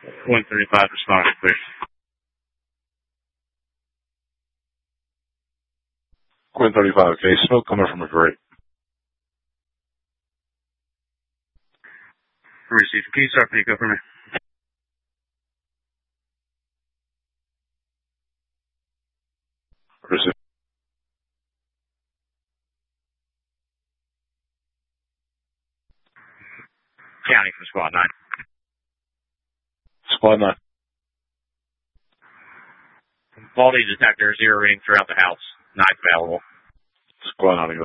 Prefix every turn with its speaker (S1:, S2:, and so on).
S1: 135 responding, please.
S2: Quinn 35, okay. Smoke coming from a grate.
S1: Received. Can you start Pico for me?
S2: Received.
S1: County from Squad 9.
S2: Squad 9.
S1: Baldy detector, 0 ring throughout the house. Knife available.
S2: Squad 9,